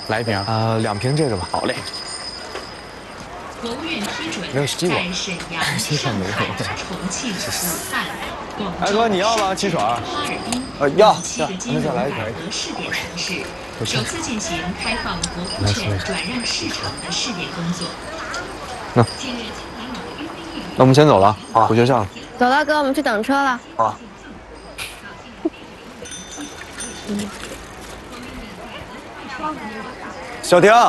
来一瓶 2瓶这个吧。 好嘞。 国务院批准没有西瓜， 在沈阳、上海、重庆、武汉、广州、 哎哥，你要吗？鸡爪？ 哈尔滨要。 7个金融改革试点城市，首次进行开放国库券转让市场的试点工作。 那我们先走了，回学校了。 走了，哥，我们去等车了。 好。小婷，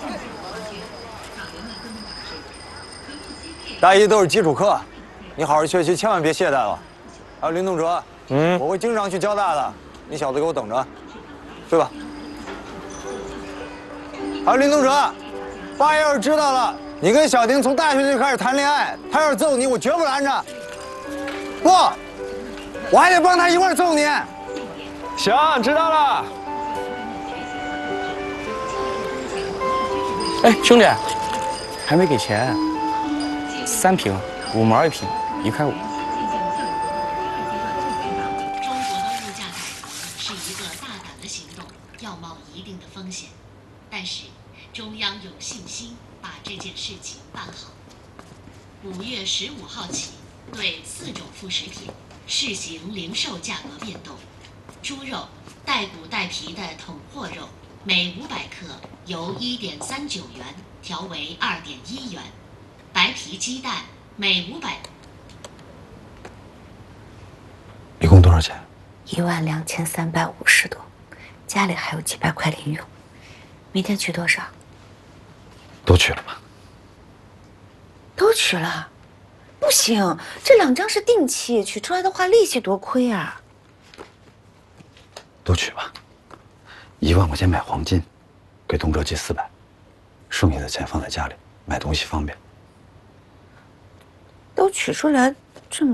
大一都是基础课，你好好学习，千万别懈怠了。还有林东哲，我会经常去交大的，你小子给我等着，睡吧。还有林东哲，爸要是知道了你跟小婷从大学就开始谈恋爱，他要是揍你，我绝不拦着。不，我还得帮他一块儿揍你。行，知道了。 哎，兄弟，还没给钱，3瓶5毛1瓶，1块5。 中国的物价改革是一个大胆的行动，要冒一定的风险，但是中央有信心把这件事情办好。5月15号起，对4种副食品试行零售价格变动，猪肉带骨带皮的桶货肉每500克由1.39元调为2.1元，白皮鸡蛋每500。 一共多少钱 12350多，家里还有几百块零用。明天取多少？ 都取了吧？ 都取了？不行，这2张是定期，取出来的话利息多亏啊！ 都取吧，1万块钱买黄金，给东哲寄400，剩下的钱放在家里买东西方便。 都取出来